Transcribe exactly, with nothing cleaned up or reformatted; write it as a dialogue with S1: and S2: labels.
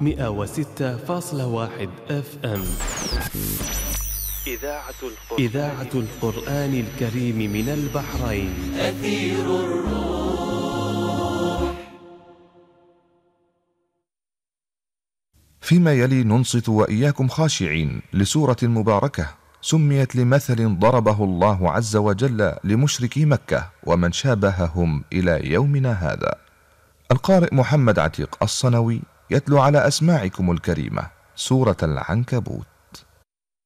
S1: مئة وستة فاصلة واحد اف ام. إذاعة القرآن, إذاعة القرآن الكريم من البحرين. أثير الروح.
S2: فيما يلي ننصت وإياكم خاشعين لسورة مباركة سميت لمثل ضربه الله عز وجل لمشركي مكة ومن شابههم إلى يومنا هذا. القارئ محمد عتيق الصنوي يتلو على أسماعكم الكريمة سورة العنكبوت.